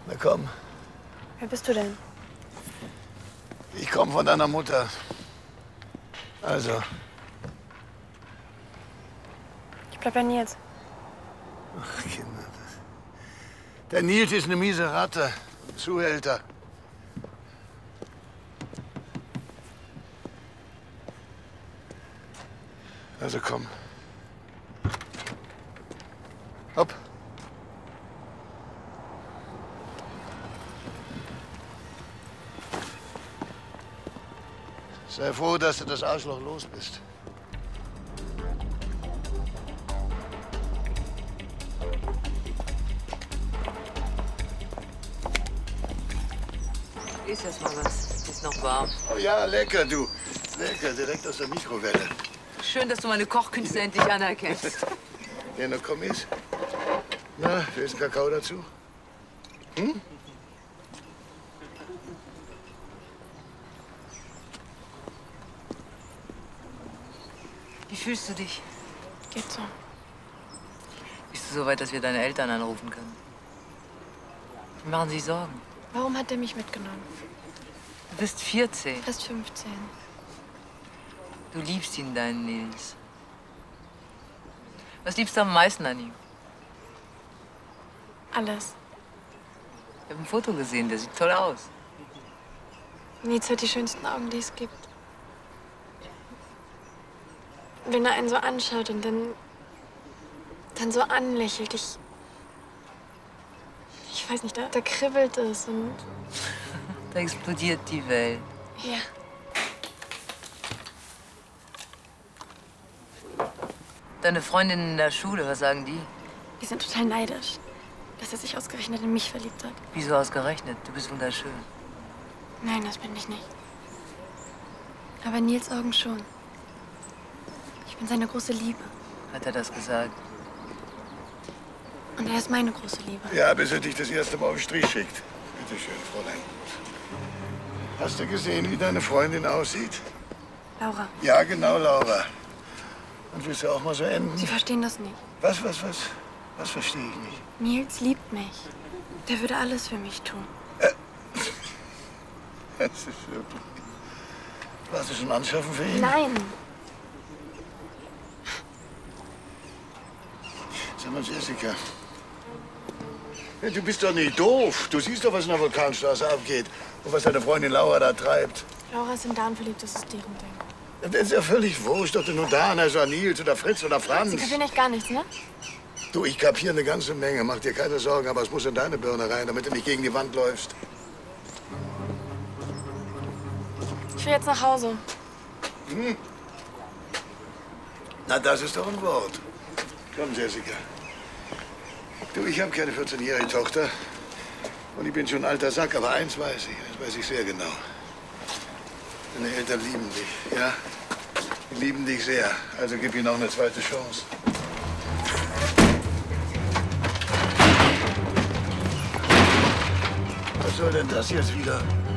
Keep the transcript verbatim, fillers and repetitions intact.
Na komm. Wer bist du denn? Ich komme von deiner Mutter. Also. Ich bleib bei Nils. Ach, Kinder. Der Nils ist eine miese Ratte. Ein Zuhälter. Also komm. Hopp. Sei froh, dass du das Arschloch los bist. Iss erst mal was. Ist noch warm. Oh ja, lecker, du. Lecker, direkt aus der Mikrowelle. Schön, dass du meine Kochkünste endlich anerkennst. Ja, na komm, iss. Na, willst du einen Kakao dazu? Hm? Wie fühlst du dich? Geht so. Bist du so weit, dass wir deine Eltern anrufen können? Die machen sich Sorgen. Warum hat er mich mitgenommen? Du bist vierzehn. Fast fünfzehn. Du liebst ihn, deinen Nils. Was liebst du am meisten an ihm? Alles. Ich habe ein Foto gesehen, der sieht toll aus. Nils hat die schönsten Augen, die es gibt. Wenn er einen so anschaut und dann, dann so anlächelt, ich, ich weiß nicht, da, da kribbelt es und... Da explodiert die Welt. Ja. Deine Freundinnen in der Schule, was sagen die? Die sind total neidisch, dass er sich ausgerechnet in mich verliebt hat. Wieso ausgerechnet? Du bist wunderschön. Nein, das bin ich nicht. Aber in Nils Augen schon. Ich bin seine große Liebe. Hat er das gesagt? Und er ist meine große Liebe. Ja, bis er dich das erste Mal auf den Strich schickt. Bitte schön, Fräulein. Hast du gesehen, wie deine Freundin aussieht? Laura. Ja, genau, Laura. Und willst du auch mal so enden? Sie verstehen das nicht. Was, was, was? Was verstehe ich nicht? Nils liebt mich. Der würde alles für mich tun. Äh. Das ist wirklich... Warst du schon anschaffen für ihn? Nein. Sag mal, Jessica. Ja, du bist doch nicht doof. Du siehst doch, was in der Vulkanstraße abgeht. Und was deine Freundin Laura da treibt. Laura ist in Dan verliebt, das ist deren Ding. Das ist ja völlig wurscht, ob du nur Dan, also Nils oder Fritz oder Franz. Sie kapieren echt gar nichts, ne? Du, ich kapiere eine ganze Menge. Mach dir keine Sorgen, aber es muss in deine Birne rein, damit du nicht gegen die Wand läufst. Ich will jetzt nach Hause. Hm? Na, das ist doch ein Wort. Komm, Jessica. Du, ich habe keine vierzehnjährige Tochter. Und ich bin schon ein alter Sack, aber eins weiß ich, das weiß ich sehr genau. Deine Eltern lieben dich, ja? Die lieben dich sehr. Also gib ihnen noch eine zweite Chance. Was soll denn das jetzt wieder?